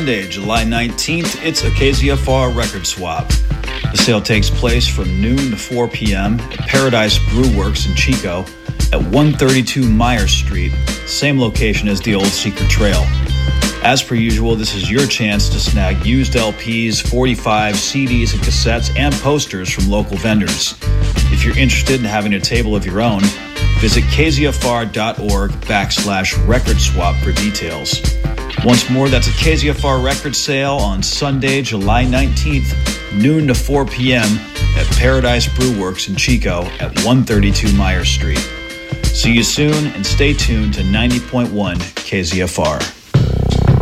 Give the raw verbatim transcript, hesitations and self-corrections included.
Sunday, July nineteenth, it's a K Z F R record swap. The sale takes place from noon to four p.m. at Paradise Brew Works in Chico at one thirty-two Myers Street, same location as the old Secret Trail. As per usual, this is your chance to snag used L Ps, forty-fives, C Ds, and cassettes, and posters from local vendors. If you're interested in having a table of your own, visit kzfr.org backslash record swap for details. Once more, that's a K Z F R record sale on Sunday, July nineteenth, noon to four p.m. at Paradise Brew Works in Chico at one thirty-two Myers Street. See you soon, and stay tuned to ninety point one K Z F R.